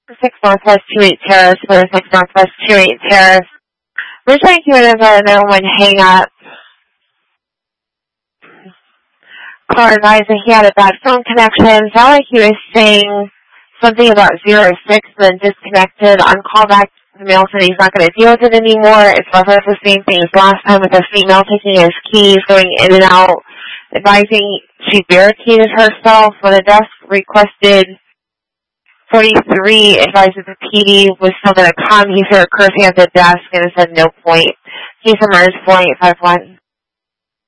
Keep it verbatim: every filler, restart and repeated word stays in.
six Northwest two eight Terrace, for six Northwest two eight Terrace. We're trying to get a nine one hang up. Caller advised that he had a bad phone connection. It sounded like he was saying something about zero six and then disconnected. On callback, the male said he's not going to deal with it anymore. It's referenced the same thing as last time with the female taking his keys, going in and out, advising she barricaded herself. When the desk requested forty-three, advised that the P D was still going to come. He started cursing at the desk and it said no point. Case number is four eight five one.